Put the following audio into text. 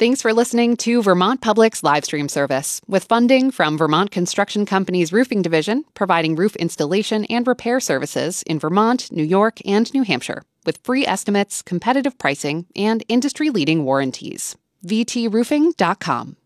Thanks for listening to Vermont Public's live stream service, with funding from Vermont Construction Company's Roofing Division, providing roof installation and repair services in Vermont, New York, and New Hampshire, with free estimates, competitive pricing, and industry-leading warranties. VTRoofing.com.